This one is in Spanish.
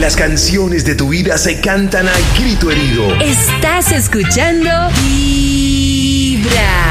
Las canciones de tu vida se cantan a grito herido. Estás escuchando Vibra.